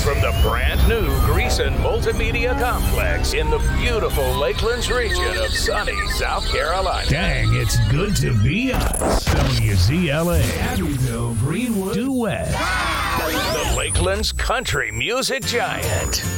from the brand new Greason Multimedia Complex in the beautiful Lakelands region of sunny South Carolina. Dang, it's good to be us. WZLA, Abbeville, Greenwood, Due West. The Lakelands country music giant,